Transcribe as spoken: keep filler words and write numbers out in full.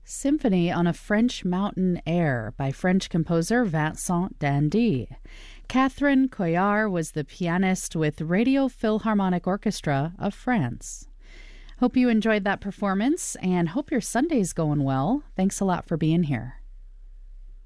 Symphony on a French Mountain Air by French composer Vincent d'Indy. Catherine Coyard was the pianist with Radio Philharmonic Orchestra of France. Hope you enjoyed that performance and hope your Sunday's going well. Thanks a lot for being here.